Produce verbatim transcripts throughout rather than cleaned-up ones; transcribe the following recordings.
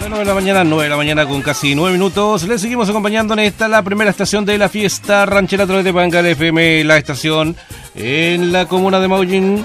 nueve de la mañana, nueve de la mañana con casi nueve minutos. Les seguimos acompañando en esta, la primera estación de la fiesta ranchera a través de Pangal F M, la estación en la comuna de Maullín.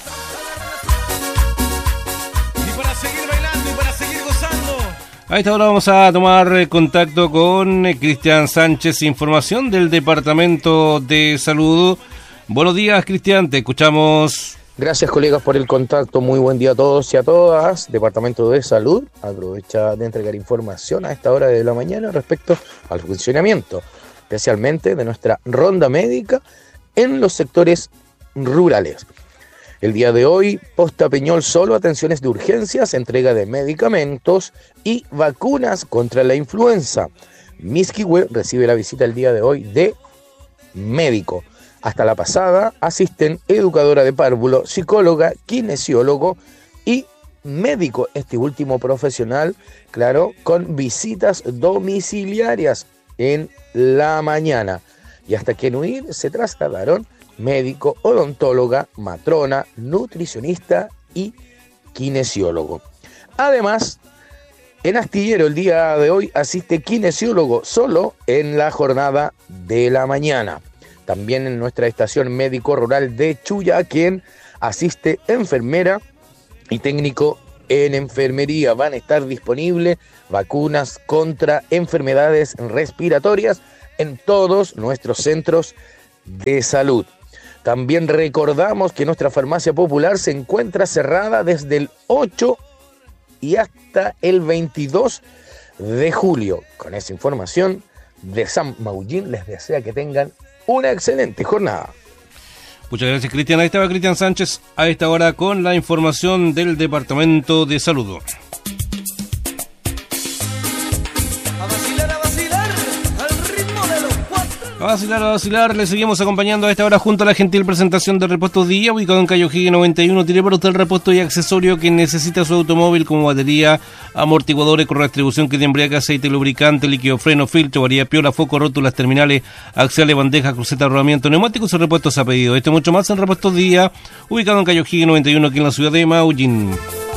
Y para seguir bailando y para seguir gozando. A esta hora vamos a tomar contacto con Cristian Sánchez, información del Departamento de Salud. Buenos días, Cristian, te escuchamos. Gracias, colegas, por el contacto. Muy buen día a todos y a todas. Departamento de Salud aprovecha de entregar información a esta hora de la mañana respecto al funcionamiento, especialmente de nuestra ronda médica en los sectores rurales. El día de hoy, Posta Peñol solo atenciones de urgencias, entrega de medicamentos y vacunas contra la influenza. Misquihue recibe la visita el día de hoy de médico. Hasta la pasada asisten educadora de párvulo, psicóloga, kinesiólogo y médico, este último profesional, claro, con visitas domiciliarias en la mañana. Y hasta Quenuir se trasladaron médico, odontóloga, matrona, nutricionista y kinesiólogo. Además, en Astillero el día de hoy asiste kinesiólogo solo en la jornada de la mañana. También en nuestra estación médico rural de Chuya, quien asiste enfermera y técnico en enfermería. Van a estar disponibles vacunas contra enfermedades respiratorias en todos nuestros centros de salud. También recordamos que nuestra farmacia popular se encuentra cerrada desde el ocho y hasta el veintidós de julio. Con esa información de San Maullín les desea que tengan una excelente jornada. Muchas gracias, Cristian. Ahí estaba Cristian Sánchez a esta hora con la información del Departamento de Salud. A vacilar, a vacilar, al ritmo de los cuatro. A vacilar, a vacilar, le seguimos acompañando a esta hora junto a la gentil presentación de Repuestos Día, ubicado en Cayo Higue noventa y uno. Tiene para usted el repuesto y accesorio que necesita su automóvil, como batería, amortiguadores con redistribución, kit de embriague, aceite, lubricante, líquido, freno, filtro, varilla, piola, foco, rótulas, terminales, axiales, bandejas, crucetas, rodamiento, neumáticos y repuestos a pedido. Esto y mucho más en Repuestos Día, ubicado en Cayo Higue noventa y uno, aquí en la ciudad de Maullín.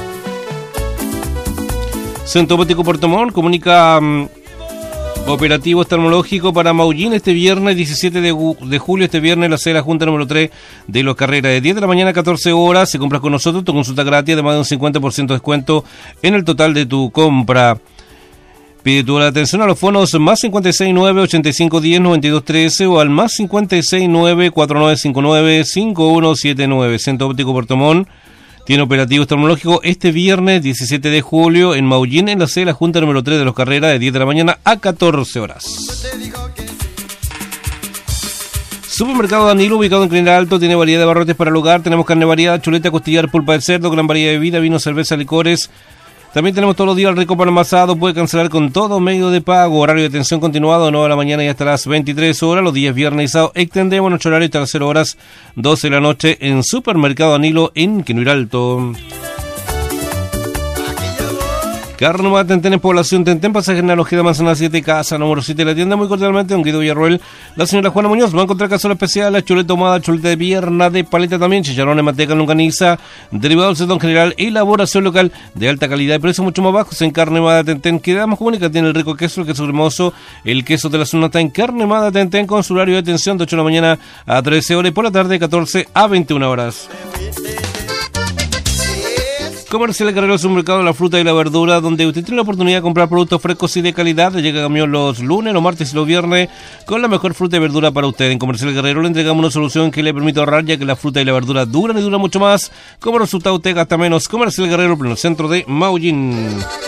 Centro Óptico Puerto Montt comunica um, operativo oftalmológico para Maullín este viernes diecisiete de julio, este viernes la sede de la Junta número tres de Los Carreras, de diez de la mañana a catorce horas. Si compras con nosotros, tu consulta gratis, además de un cincuenta por ciento de descuento en el total de tu compra. Pide tu atención a los fonos más cincuenta y seis nueve, ochenta y cinco diez, noventa y dos trece o al más cincuenta y seis nueve, cuarenta y nueve cincuenta y nueve, cincuenta y uno setenta y nueve. Centro Óptico Puerto Montt tiene operativo oftalmológico este viernes diecisiete de julio en Maullín, en la sede de la Junta número tres de Los Carreras, de diez de la mañana a catorce horas. Supermercado Danilo, ubicado en Clínica Alto, tiene variedad de barrotes para el hogar. Tenemos carne variada, chuleta, costillar, pulpa de cerdo, gran variedad de bebida, vino, cerveza, licores. También tenemos todos los días el rico pan amasado. Puede cancelar con todo medio de pago. Horario de atención continuado, nueve de la mañana y hasta las veintitrés horas. Los días viernes y sábado extendemos nuestro horario hasta las cero horas, doce de la noche en Supermercado Danilo en Quenuir Alto. Carne Nomada Tentén en Población Tentén, pasaje en la Ojeda Manzana siete, casa número siete de la tienda. Muy cordialmente, don Guido Villarroel, la señora Juana Muñoz. Va a encontrar cazuela especial, la chuleta ahumada, chuleta de pierna, de paleta también, chicharrones, manteca, longaniza, derivados del sector general, elaboración local de alta calidad y precios mucho más bajos en Carne Nomada Tentén. Quedamos comunica, tiene el rico queso, el queso cremoso, el queso de la zona está en Carne Nomada Tentén, con su horario de atención de ocho de la mañana a trece horas y por la tarde de catorce a veintiuna horas. Comercial Guerrero, es un mercado de la fruta y la verdura donde usted tiene la oportunidad de comprar productos frescos y de calidad. Llega camión los lunes, los martes y los viernes con la mejor fruta y verdura para usted. En Comercial Guerrero le entregamos una solución que le permite ahorrar, ya que la fruta y la verdura duran y duran mucho más. Como resultado usted gasta menos. Comercial Guerrero, en el centro de Maullín.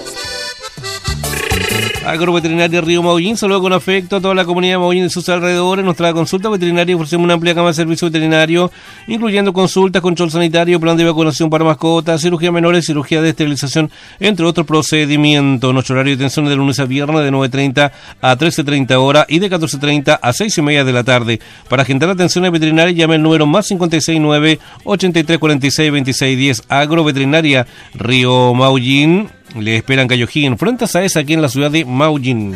Agroveterinaria Río Maullín, saludo con afecto a toda la comunidad de Maullín y sus alrededores. En nuestra consulta veterinaria ofrecemos una amplia gama de servicios veterinarios, incluyendo consultas, control sanitario, plan de vacunación para mascotas, cirugía menores, cirugía de esterilización, entre otros procedimientos. Nuestro horario de atención es de lunes a viernes de nueve treinta a trece treinta horas y de catorce treinta a seis y media de la tarde. Para agendar atenciones veterinarias, llame al número más cincuenta y seis nueve, ochenta y tres cuarenta y seis, veintiséis diez. Agroveterinaria Río Maullín. Le esperan Cayo Higue en frente a Saez, aquí en la ciudad de Maullín.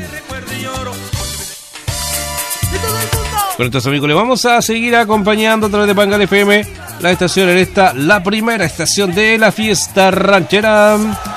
Con estos amigos le vamos a seguir acompañando a través de Pangal F M, la estación en esta, la primera estación de la fiesta ranchera.